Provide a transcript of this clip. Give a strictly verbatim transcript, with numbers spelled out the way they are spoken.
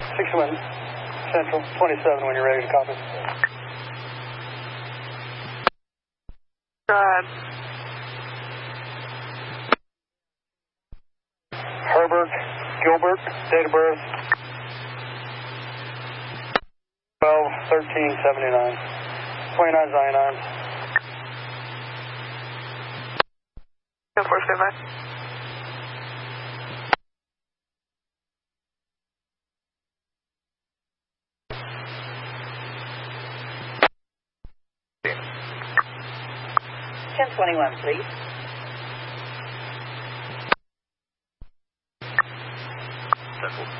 sixty-one Central, twenty-seven when you're ready to copy. Go ahead. Herbert Gilbert, date of birth twelve thirteen seventy-nine, twenty-nine cyanide. Go for it, ten twenty-one, please. Central.